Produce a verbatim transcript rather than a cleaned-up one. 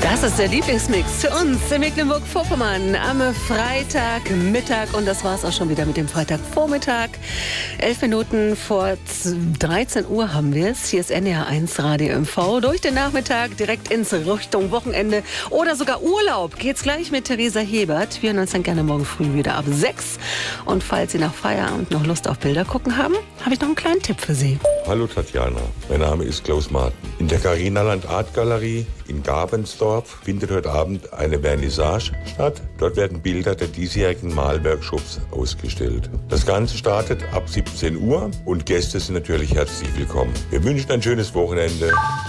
Das ist der Lieblingsmix für uns in Mecklenburg-Vorpommern am Freitagmittag. Und das war es auch schon wieder mit dem Freitagvormittag. Elf Minuten vor dreizehn Uhr haben wir es. Hier ist N D R eins Radio M V. Durch den Nachmittag direkt ins Richtung Wochenende oder sogar Urlaub geht's gleich mit Theresa Hebert. Wir hören uns dann gerne morgen früh wieder ab sechs. Und falls Sie nach Feierabend noch Lust auf Bilder gucken haben, habe ich noch einen kleinen Tipp für Sie. Hallo Tatjana, mein Name ist Klaus Martin. In der Carinaland Art Galerie in Gabensdorf findet heute Abend eine Vernissage statt. Dort werden Bilder der diesjährigen Malworkshops ausgestellt. Das Ganze startet ab siebzehn Uhr und Gäste sind natürlich herzlich willkommen. Wir wünschen ein schönes Wochenende.